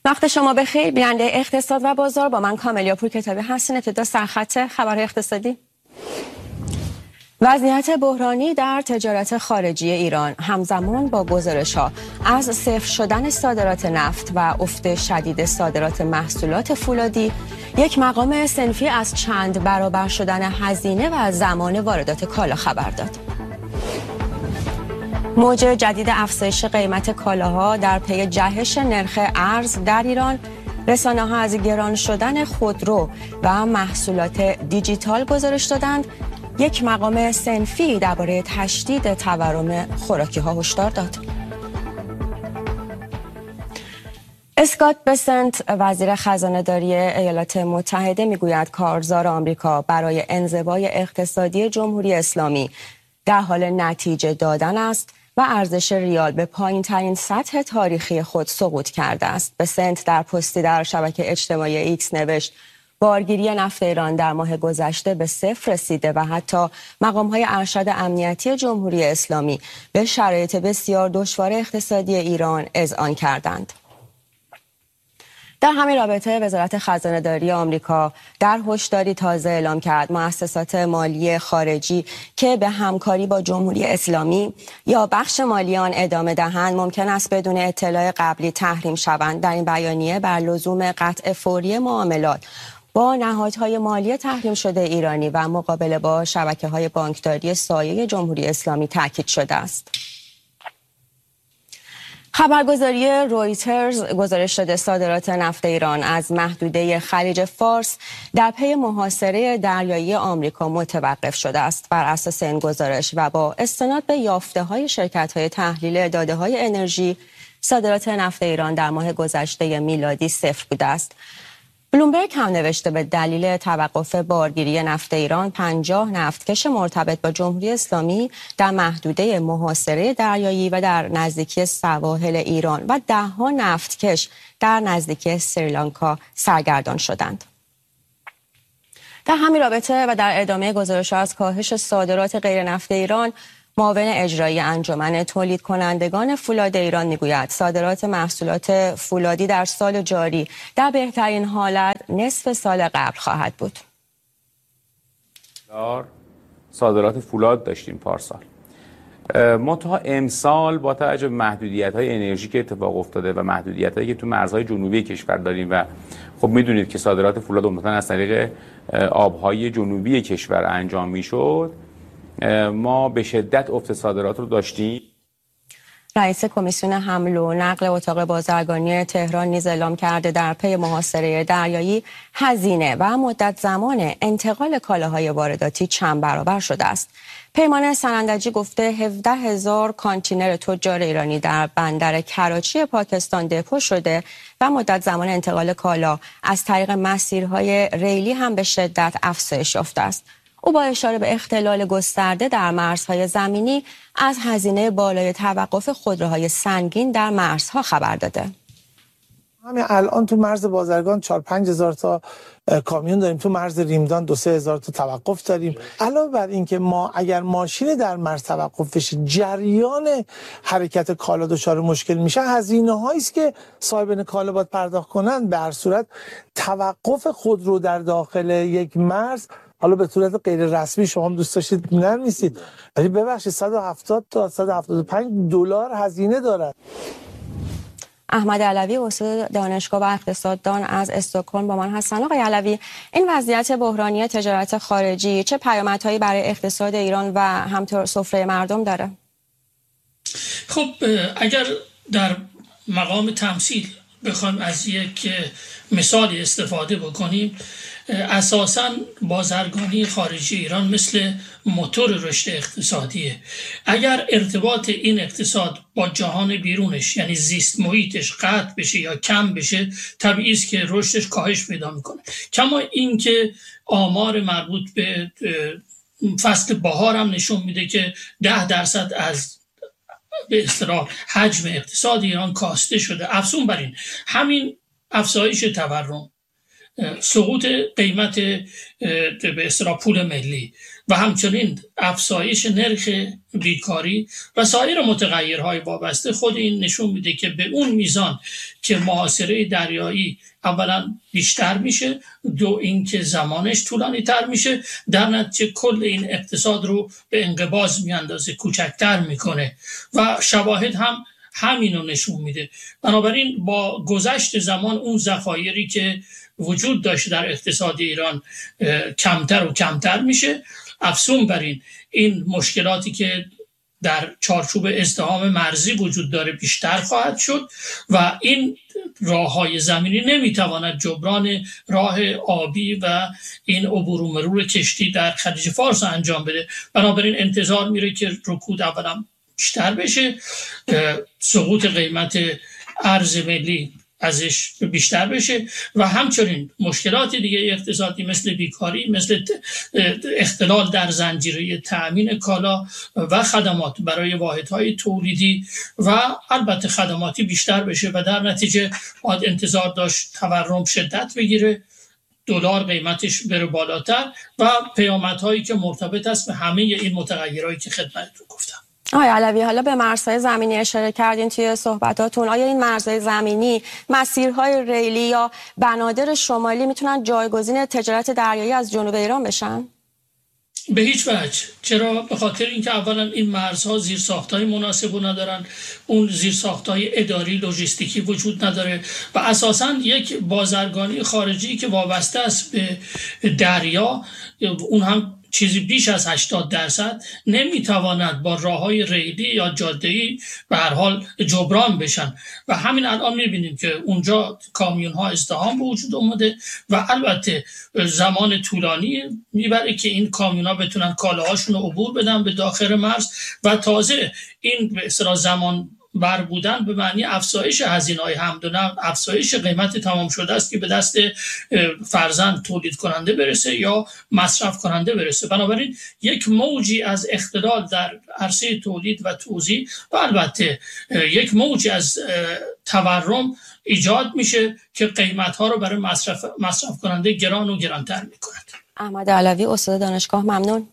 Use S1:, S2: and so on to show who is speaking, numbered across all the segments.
S1: وقت شما بخیر. بیننده اقتصاد و بازار با من کاملیا پورکتابی هستین. ابتدا سرخط خبرهای اقتصادی. وضعیت بحرانی در تجارت خارجی ایران همزمان با گزارش‌ها از صفر شدن صادرات نفت و افت شدید صادرات محصولات فولادی یک مقام صنفی از چند برابر شدن هزینه و زمان واردات کالا خبر داد. موج جدید افزایش قیمت کالاها در پی جهش نرخ ارز در ایران، رسانه‌ها از گران شدن خودرو و محصولات دیجیتال گزارش دادند. یک مقام صنفی درباره تشدید تورم خوراکی‌ها هشدار داد. اسکات بسنت وزیر خزانه‌داری ایالات متحده میگوید کارزار آمریکا برای انزوای اقتصادی جمهوری اسلامی در حال نتیجه دادن است و ارزش ریال به پایین‌ترین سطح تاریخی خود سقوط کرده است. بسنت در پستی در شبکه اجتماعی ایکس نوشت بارگیری نفت ایران در ماه گذشته به صفر رسیده و حتی مقام‌های ارشد امنیتی جمهوری اسلامی به شرایط بسیار دشوار اقتصادی ایران اذعان کردند. در همین رابطه وزارت خزانه‌داری آمریکا در هشداری تازه اعلام کرد مؤسسات مالی خارجی که به همکاری با جمهوری اسلامی یا بخش مالی آن ادامه دهند ممکن است بدون اطلاع قبلی تحریم شوند. در این بیانیه بر لزوم قطع فوری معاملات با نهادهای مالی تحریم شده ایرانی و مقابله با شبکه‌های بانکداری سایه جمهوری اسلامی تاکید شده است. خبرگزاری رویترز گزارش داده صادرات نفت ایران از محدوده خلیج فارس در پی محاصره دریایی آمریکا متوقف شده است. بر اساس این گزارش و با استناد به یافته‌های شرکت‌های تحلیل داده‌های انرژی، صادرات نفت ایران در ماه گذشته میلادی صفر بوده است. بلومبرگ هم نوشته به دلیل توقف بارگیری نفت ایران 50 نفتکش مرتبط با جمهوری اسلامی در محدوده محاصره دریایی و در نزدیکی سواحل ایران و 10 نفتکش در نزدیکی سریلانکا سرگردان شدند. در همین رابطه و در ادامه گزارش از کاهش صادرات غیر نفت ایران، معاون اجرایی انجمن تولید کنندگان فولاد ایران میگوید صادرات محصولات فولادی در سال جاری در بهترین حالت نصف سال قبل خواهد بود.
S2: صادرات فولاد داشتیم پارسال. منتها امسال با توجه به محدودیت‌های انرژی که اتفاق افتاده و محدودیت‌هایی که تو مرزهای جنوبی کشور داریم و خب میدونید که صادرات فولاد عمدتاً از طریق آبهای جنوبی کشور انجام میشد، ما به شدت افت صادرات رو داشتیم.
S1: رئیس کمیسیون حمل و نقل اتاق بازرگانی تهران نیز اعلام کرده در پی محاصره دریایی هزینه و مدت زمان انتقال کالاهای وارداتی چند برابر شده است. پیمان سنندجی گفته 17,000 کانتینر تجار ایرانی در بندر کراچی پاکستان دپو شده و مدت زمان انتقال کالا از طریق مسیرهای ریلی هم به شدت افزایش یافته است. او با اشاره به اختلال گسترده در مرزهای زمینی از هزینه بالای توقف خودروهای سنگین در مرزها خبر داده.
S3: همین الان تو مرز بازرگان 4-5 هزار تا کامیون داریم، تو مرز ریمدان 2-3 هزار تا توقف داریم. علاوه بر این که ما اگر ماشین در مرز توقف بشه جریان حرکت کالا دچار مشکل میشه، هزینه هایی است که صاحبان کالا باید پرداخت کنن. به هر صورت توقف خودرو در داخل یک مرز، حالا به صورت غیر رسمی شما هم دوست داشتید نمی‌نویسید، ولی ببخشید 170 تا 175 دلار هزینه دارد.
S1: احمد علوی استاد دانشگاه و اقتصاددان از استکهلم با من هستن. آقای علوی، این وضعیت بحرانی تجارت خارجی چه پیامدهایی برای اقتصاد ایران و همطور سفره مردم داره؟
S4: خب اگر در مقام تمثیل بخوایم از یک مثالی استفاده بکنیم، اساساً بازرگانی خارجی ایران مثل موتور رشد اقتصادیه. اگر ارتباط این اقتصاد با جهان بیرونش یعنی زیست محیطش قطع بشه یا کم بشه، طبیعی است که رشدش کاهش پیدا میکنه. کما این که آمار مربوط به فصل بهار هم نشون میده که 10% از به اصطلاح حجم اقتصاد ایران کاسته شده. افزون بر این، همین افزایش تورم، سقوط قیمت به اصطلاح پول ملی و همچنین افزایش نرخ بیکاری و سایر متغیرهای وابسته خود این نشون میده که به اون میزان که محاصره دریایی اولا بیشتر میشه، دو اینکه زمانش طولانی تر میشه، در نتیجه کل این اقتصاد رو به انقباض میاندازه، کوچکتر میکنه و شواهد هم همینو نشون میده. بنابراین با گذشت زمان اون ذخایری که وجود داشت در اقتصاد ایران کمتر و کمتر میشه. افزون بر این مشکلاتی که در چارچوب ازدحام مرزی وجود داره بیشتر خواهد شد و این راههای زمینی نمیتواند جبران راه آبی و این عبور و مرور کشتی در خلیج فارس انجام بده. بنابراین انتظار میره که رکود اولا بیشتر بشه، سقوط قیمت ارز ملی ازش بیشتر بشه و همچنین مشکلات دیگه اقتصادی مثل بیکاری، مثل اختلال در زنجیره تأمین کالا و خدمات برای واحدهای تولیدی و البته خدماتی بیشتر بشه و در نتیجه باید انتظار داشت تورم شدت بگیره، دلار قیمتش بره بالاتر و پیامدهایی که مرتبط است به همه این متغیرهایی که خدمتتون گفتم.
S1: آقای علوی، حالا به مرزهای زمینی اشاره کردین توی صحبتاتون. آیا این مرزهای زمینی، مسیرهای ریلی یا بنادر شمالی میتونن جایگزین تجارت دریایی از جنوب ایران بشن؟
S4: به هیچ وجه. چرا؟ به خاطر اینکه اولا این مرزها زیرساختهای مناسب ندارن، اون زیرساختهای اداری لوجستیکی وجود نداره و اساساً یک بازرگانی خارجی که وابسته است به دریا، اون هم چیزی بیش از 80% نمیتواند با راههای ریلی یا جاده‌ای به هر حال جبران بشن و همین الان میبینیم که اونجا کامیون‌ها ازدحام به وجود اومده و البته زمان طولانی میبره که این کامیون‌ها بتونن کالاهاشون رو عبور بدن به داخل مرز و تازه این به اصطلاح زمان بر بودن به معنی افزایش هزینه‌های حمل و نقل، افزایش قیمت تمام شده است که به دست فرزند تولید کننده برسه یا مصرف کننده برسه. بنابراین یک موجی از اختلال در عرصه تولید و توزیع و البته یک موجی از تورم ایجاد میشه که قیمت‌ها رو برای مصرف کننده گران و گرانتر می‌کند.
S1: احمد علوی، استاد دانشگاه، ممنون.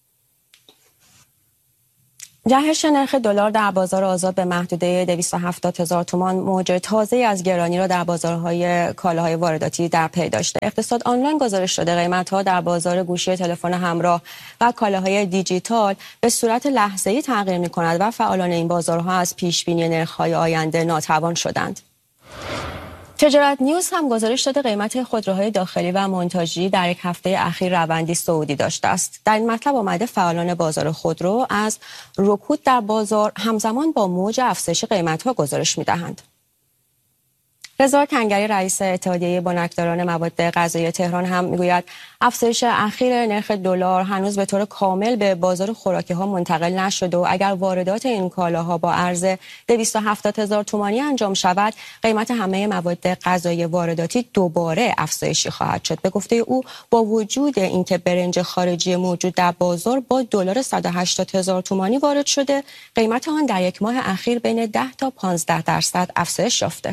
S1: جهش نرخ دلار در بازار آزاد به محدوده 270,000 تومان موج تازه‌ای از گرانی را در بازارهای کالاهای وارداتی در پی داشته. اقتصاد آنلاین گزارش داده قیمت‌ها در بازار گوشی تلفن همراه و کالاهای دیجیتال به صورت لحظه‌ای تغییر می‌کند و فعالان این بازارها از پیش‌بینی نرخ‌های آینده ناتوان شدند. تجارت نیوز هم گزارش داده قیمت خودروهای داخلی و مونتاژی در یک هفته اخیر روندی صعودی داشته است. در این مطلب آمده فعالان بازار خودرو از رکود در بازار همزمان با موج افزایش قیمت‌ها گزارش می‌دهند. رضا کنگری، رئیس اتحادیه بنکداران مواد غذایی تهران، هم میگوید افزایش اخیر نرخ دلار هنوز به طور کامل به بازار خوراکی‌ها منتقل نشده و اگر واردات این کالاها با ارز 270,000 تومانی انجام شود، قیمت همه مواد غذایی وارداتی دوباره افزایشی خواهد شد. به گفته او با وجود اینکه برنج خارجی موجود در بازار با دلار 180,000 تومانی وارد شده، قیمت آن در یک ماه اخیر بین 10 تا 15% افزایش یافته.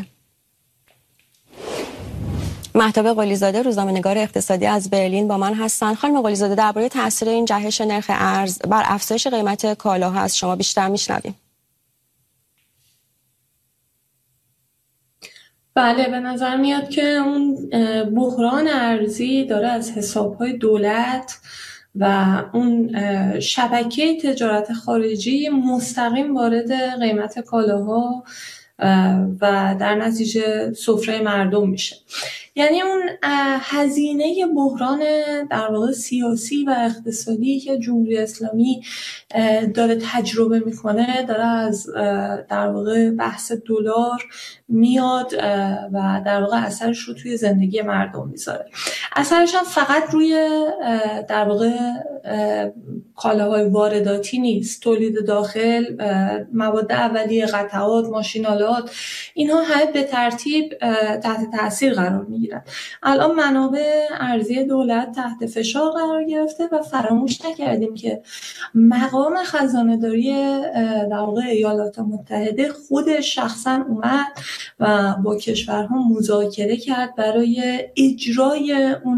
S1: مهتاب قلیزاده، روزنامه‌نگار اقتصادی از برلین با من هستند. خانم قلیزاده، درباره تاثیر این جهش نرخ ارز بر افزایش قیمت کالاها از شما بیشتر میشنویم.
S5: بله، به نظر میاد که اون بحران ارزی داره از حسابهای دولت و اون شبکه تجارت خارجی مستقیم وارد قیمت کالاها و در نتیجه سفره مردم میشه. یعنی اون هزینه بحران در واقع سیاسی و اقتصادی که جمهوری اسلامی داره تجربه میکنه داره از در واقع بحث دلار میاد و در واقع اثرش رو توی زندگی مردم میذاره. اثرش هم فقط روی در واقع کالاهای وارداتی نیست، تولید داخل، مواد اولیه، قطعات، ماشینالات، اینها همه به ترتیب تحت تاثیر قرار میگیرن. الان منابع ارزی دولت تحت فشار قرار گرفته و فراموش نکردیم که مقام خزانه‌داری در واقع ایالات متحده خودش شخصا اومد و با کشورها مذاکره کرد برای اجرای اون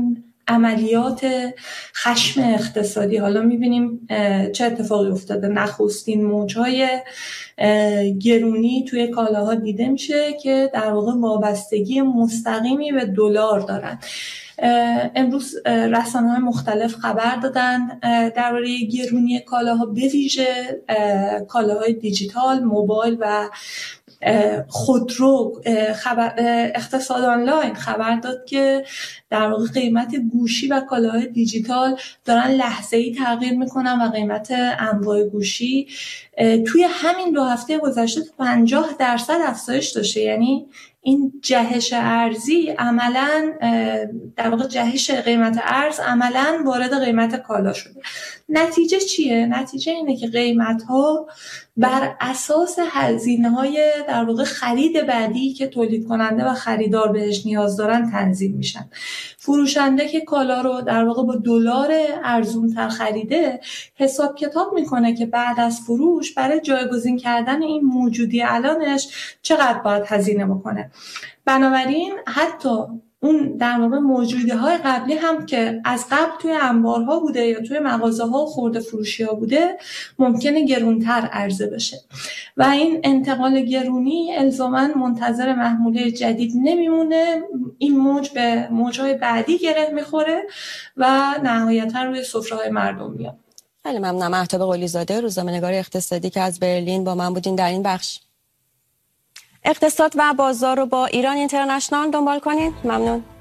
S5: عملیات خشم اقتصادی. حالا میبینیم چه اتفاقی افتاده. نخستین موجهای گرونی توی کالاها دیده میشه که در واقع وابستگی مستقیمی به دلار دارن. امروز رسانه‌های مختلف خبر دادن درباره گرونی کالاها، به ویژه کالاهای دیجیتال، موبایل و خودرو. اقتصاد آنلاین خبر داد که در واقع قیمت گوشی و کالاهای دیجیتال دارن لحظه‌ای تغییر میکنن و قیمت انواع گوشی توی همین 2 هفته گذشته 50% افزایش داشته. یعنی این جهش ارزی عملاً در واقع جهش قیمت ارز عملاً وارد قیمت کالا شده. نتیجه چیه؟ نتیجه اینه که قیمت‌ها بر اساس هزینه‌های در واقع خرید بعدی که تولید کننده و خریدار بهش نیاز دارن تنظیم میشن. فروشنده که کالا رو در واقع با دلار ارزون‌تر خریده، حساب کتاب میکنه که بعد از فروش برای جایگزین کردن این موجودی الانش چقدر باید هزینه بکنه. بنابراین حتی اون در واقع موجودی‌های قبلی هم که از قبل توی انبارها بوده یا توی مغازه‌ها و خرده فروشی‌ها بوده ممکنه گرونتر عرضه بشه و این انتقال گرونی الزاماً منتظر محموله جدید نمیمونه. این موج به موج‌های بعدی گره میخوره و نهایتاً روی سفره‌های مردم میاد.
S1: خیلی ممنونم. مهتاب قلی‌زاده، روزنامه‌نگار اقتصادی که از برلین با من بودین در این بخش. اقتصاد و بازار رو با ایران اینترنشنال دنبال کنید. ممنون.